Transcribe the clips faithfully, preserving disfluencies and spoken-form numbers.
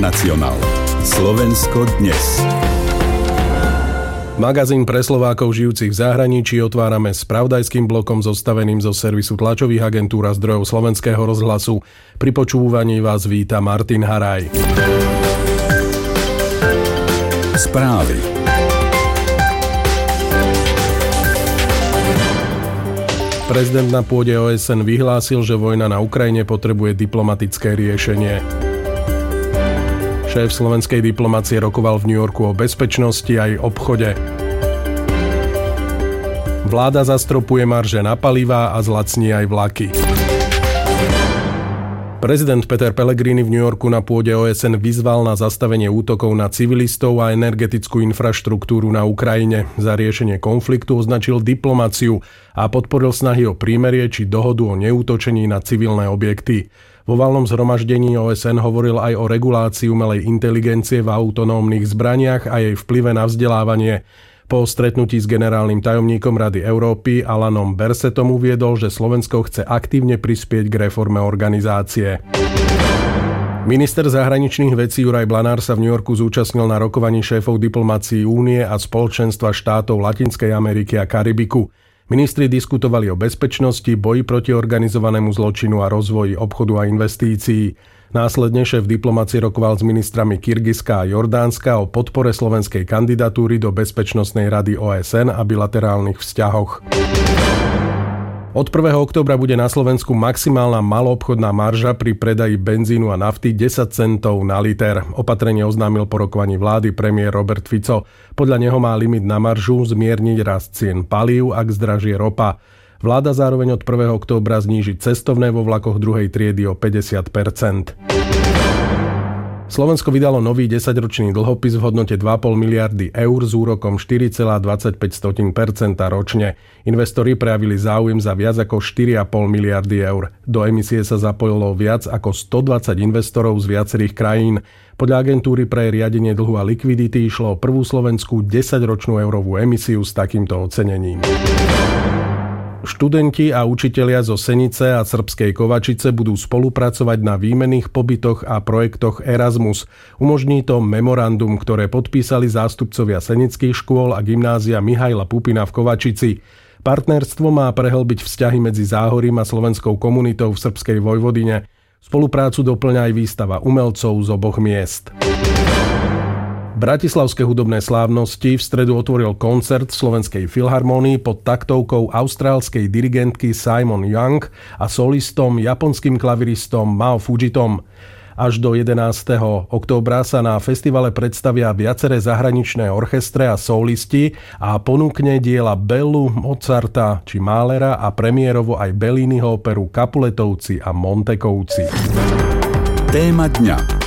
Nacionál. Slovensko dnes. Magazín pre Slovákov žijúcich v zahraničí otvárame spravodajským blokom zostaveným zo servisu tlačových agentúr a zdrojov Slovenského rozhlasu. Pri počúvaní vás víta Martin Haraj. Správy. Prezident na pôde ó es en vyhlásil, že vojna na Ukrajine potrebuje diplomatické riešenie. Šéf slovenskej diplomacie rokoval v New Yorku o bezpečnosti aj obchode. Vláda zastropuje marže na palivá a zlacní aj vlaky. Prezident Peter Pellegrini v New Yorku na pôde ó es en vyzval na zastavenie útokov na civilistov a energetickú infraštruktúru na Ukrajine. Za riešenie konfliktu označil diplomáciu a podporil snahy o prímerie či dohodu o neútočení na civilné objekty. Vo valnom zhromaždení ó es en hovoril aj o regulácii umelej inteligencie v autonómnych zbraniach a jej vplyve na vzdelávanie. Po stretnutí s generálnym tajomníkom Rady Európy Alanom Bersetom uviedol, že Slovensko chce aktívne prispieť k reforme organizácie. Minister zahraničných vecí Juraj Blanár sa v New Yorku zúčastnil na rokovaní šéfov diplomácií Únie a Spoločenstva štátov Latinskej Ameriky a Karibiku. Ministri diskutovali o bezpečnosti, boji proti organizovanému zločinu a rozvoji obchodu a investícií. Následne šéf diplomácie rokoval s ministrami Kyrgyzska a Jordánska o podpore slovenskej kandidatúry do Bezpečnostnej rady ó es en a bilaterálnych vzťahoch. Od prvého októbra bude na Slovensku maximálna maloobchodná marža pri predaji benzínu a nafty desať centov na liter. Opatrenie oznámil po rokovaní vlády premiér Robert Fico. Podľa neho má limit na maržu zmierniť rast cien palív, ak zdražie ropa. Vláda zároveň od prvého októbra zníži cestovné vo vlakoch druhej triedy o päťdesiat percent. Slovensko vydalo nový desaťročný dlhopis v hodnote dva a pol miliardy eur s úrokom štyri celé dvadsaťpäť percenta ročne. Investori prejavili záujem za viac ako štyri a pol miliardy eur. Do emisie sa zapojilo viac ako stodvadsať investorov z viacerých krajín. Podľa agentúry pre riadenie dlhu a likvidity išlo o prvú slovenskú desaťročnú eurovú emisiu s takýmto ocenením. Študenti a učitelia zo Senice a Srbskej Kovačice budú spolupracovať na výmenných pobytoch a projektoch Erasmus. Umožní to memorandum, ktoré podpísali zástupcovia senických škôl a gymnázia Mihaila Pupina v Kovačici. Partnerstvo má prehlbiť vzťahy medzi Záhorím a slovenskou komunitou v srbskej Vojvodine. Spoluprácu doplňa aj výstava umelcov z oboch miest. Bratislavské hudobné slávnosti v stredu otvoril koncert v Slovenskej filharmónii pod taktovkou austrálskej dirigentky Simon Young a solistom japonským klaviristom Mao Fujitom. Až do jedenásteho októbra sa na festivale predstavia viaceré zahraničné orchestre a solisti a ponúkne diela Bellu, Mozarta či Mahlera a premiérovo aj Belliniho operu Capuletovci a Montekovci. Téma dňa.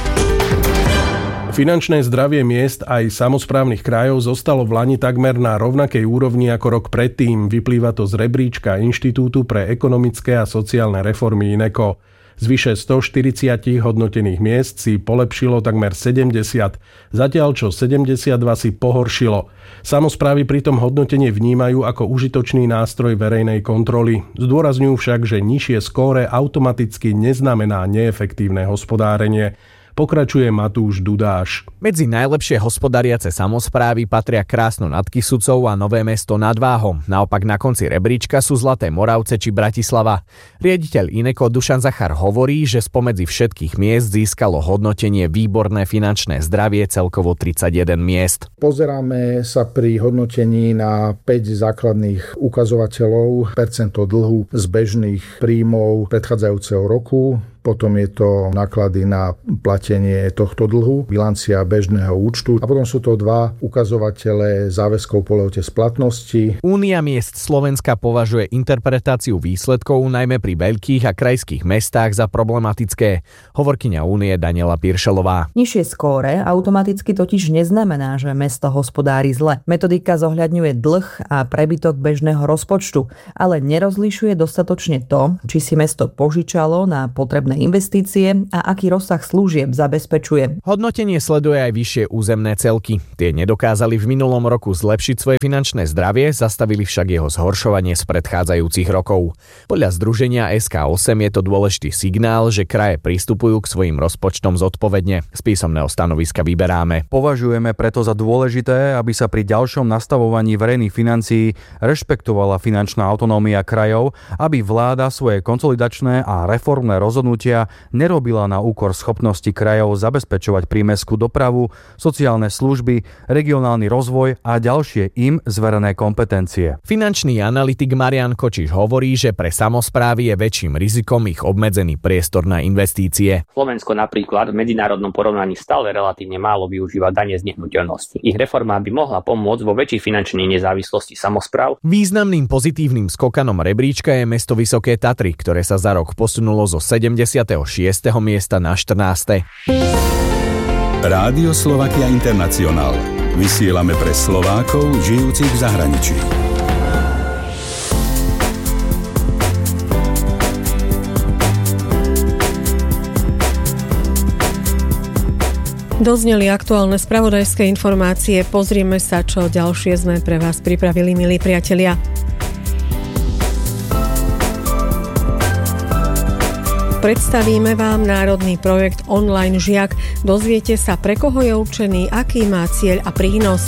Finančné zdravie miest aj samosprávnych krajov zostalo v lani takmer na rovnakej úrovni ako rok predtým. Vyplýva to z rebríčka Inštitútu pre ekonomické a sociálne reformy INECO. Z vyše stoštyridsať hodnotených miest si polepšilo takmer sedemdesiat, zatiaľ čo sedemdesiatdva si pohoršilo. Samosprávy pritom hodnotenie vnímajú ako užitočný nástroj verejnej kontroly. Zdôrazňujú však, že nižšie skóre automaticky neznamená neefektívne hospodárenie. Pokračuje Matúš Dudáš. Medzi najlepšie hospodariace samosprávy patria Krásno nad Kysucou a Nové Mesto nad Váhom. Naopak na konci rebríčka sú Zlaté Moravce či Bratislava. Riaditeľ INECO Dušan Zachar hovorí, že spomedzi všetkých miest získalo hodnotenie výborné finančné zdravie celkovo tridsaťjeden miest. Pozeráme sa pri hodnotení na päť základných ukazovateľov, percento dlhu z bežných príjmov predchádzajúceho roku. Potom je to náklady na platenie tohto dlhu, bilancia bežného účtu a potom sú to dva ukazovatele záväzkov po lehote splatnosti. Únia miest Slovenska považuje interpretáciu výsledkov najmä pri veľkých a krajských mestách za problematické. Hovorkyňa Únie Daniela Piršelová. Nižšie skóre automaticky totiž neznamená, že mesto hospodári zle. Metodika zohľadňuje dlh a prebytok bežného rozpočtu, ale nerozlišuje dostatočne to, či si mesto požičalo na potrebné potrebné investície a aký rozsah služieb zabezpečuje. Hodnotenie sleduje aj vyššie územné celky. Tie nedokázali v minulom roku zlepšiť svoje finančné zdravie, zastavili však jeho zhoršovanie z predchádzajúcich rokov. Podľa združenia es ká osem je to dôležitý signál, že kraje pristupujú k svojim rozpočtom zodpovedne. Z písomného stanoviska vyberáme. Považujeme preto za dôležité, aby sa pri ďalšom nastavovaní verejných financií rešpektovala finančná autonómia krajov, aby vláda svoje konsolidačné a reformné rozhodnutia nerobila na úkor schopnosti krajov zabezpečovať prímestskú dopravu, sociálne služby, regionálny rozvoj a ďalšie im zverené kompetencie. Finančný analytik Marian Kočiš hovorí, že pre samosprávy je väčším rizikom ich obmedzený priestor na investície. Slovensko napríklad v medzinárodnom porovnaní stále relatívne málo využíva dane z nehnuteľnosti. Ich reforma by mohla pomôcť vo väčšej finančnej nezávislosti samospráv. Významným pozitívnym skokanom rebríčka je mesto Vysoké Tatry, ktoré sa za rok posunulo zo sedemdesiateho šiesteho miesta na štrnáste. Rádio Slovakia International. Vysielame pre Slovákov žijúcich v zahraničí. Dozneli aktuálne spravodajské informácie. Pozrieme sa, čo ďalšie sme pre vás pripravili, milí priatelia. Predstavíme vám národný projekt Online žiak. Dozviete sa, pre koho je určený, aký má cieľ a prínos.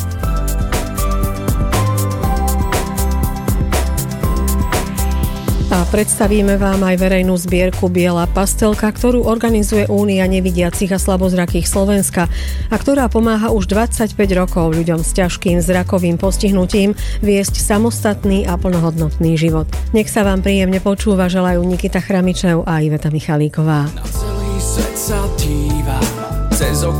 A predstavíme vám aj verejnú zbierku Biela pastelka, ktorú organizuje Únia nevidiacich a slabozrakých Slovenska a ktorá pomáha už dvadsaťpäť rokov ľuďom s ťažkým zrakovým postihnutím viesť samostatný a plnohodnotný život. Nech sa vám príjemne počúva, želajú Nikita Chramičev a Iveta Michalíková. Na celý svet sa dívam, cez